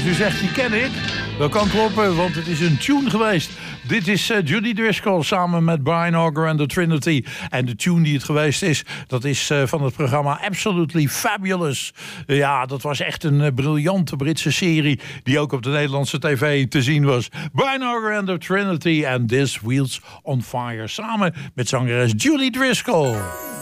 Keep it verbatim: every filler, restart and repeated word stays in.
u zegt, die ken ik. Dat kan kloppen, want het is een tune geweest. Dit is uh, Judy Driscoll samen met Brian Auger en The Trinity. En de tune die het geweest is, dat is uh, van het programma Absolutely Fabulous. Uh, ja, dat was echt een uh, briljante Britse serie die ook op de Nederlandse tv te zien was. Brian Auger en The Trinity en This Wheels on Fire samen met zangeres Judy Driscoll.